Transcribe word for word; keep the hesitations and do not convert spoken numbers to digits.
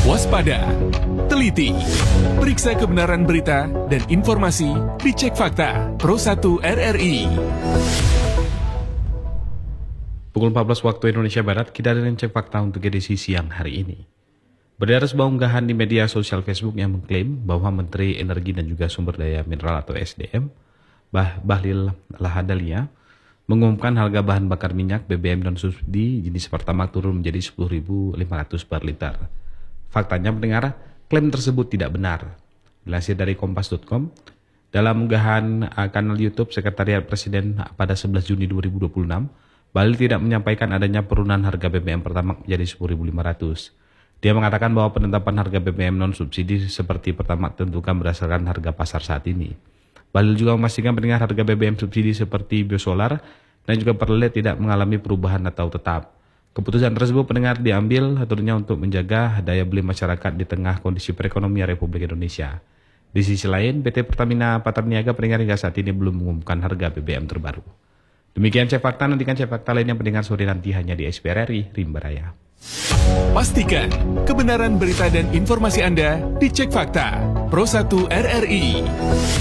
Waspada, teliti, periksa kebenaran berita dan informasi di Cek Fakta Pro satu R R I. Pukul empat belas waktu Indonesia Barat, kita dengan Cek Fakta untuk edisi siang hari ini. Beredar sebuah unggahan di media sosial Facebook yang mengklaim bahwa Menteri Energi dan juga Sumber Daya Mineral atau S D M, bah Bahlil Lahadalia, mengumumkan harga bahan bakar minyak B B M non-subsidi jenis Pertamax turun menjadi sepuluh ribu lima ratus per liter. Faktanya pendengar, klaim tersebut tidak benar. Dilansir dari kompas titik com, dalam unggahan kanal YouTube Sekretariat Presiden pada sebelas Juni dua ribu dua puluh enam, Bahlil tidak menyampaikan adanya penurunan harga B B M Pertamax menjadi sepuluh ribu lima ratus. Dia mengatakan bahwa penetapan harga B B M non-subsidi seperti Pertamax tentukan berdasarkan harga pasar saat ini. Bahlil juga memastikan pendengar harga B B M subsidi seperti biosolar dan juga pertalite tidak mengalami perubahan atau tetap. Keputusan tersebut pendengar diambil tentunya untuk menjaga daya beli masyarakat di tengah kondisi perekonomian Republik Indonesia. Di sisi lain, P T Pertamina Patraniaga pendengar hingga saat ini belum mengumumkan harga B B M terbaru. Demikian Cek Fakta, nantikan Cek Fakta lainnya pendengar sore nanti hanya di S P R R I Rimba Raya. Pastikan kebenaran berita dan informasi Anda di Cek Fakta Pro satu R R I.